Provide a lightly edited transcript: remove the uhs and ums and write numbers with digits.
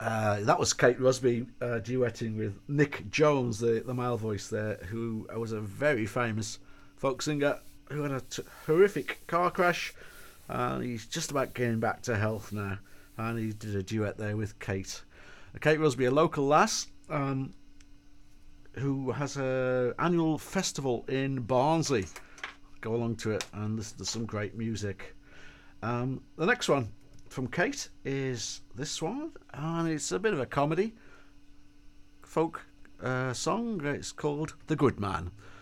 That was Kate Rusby duetting with Nick Jones, the male voice there, who was a very famous folk singer who had a horrific car crash, and he's just about getting back to health now. And he did a duet there with Kate. Kate Rusby, a local lass, who has an annual festival in Barnsley. Go along to it and listen to some great music. The next one from Kate is this one, and it's a bit of a comedy folk song. It's called The Good Man.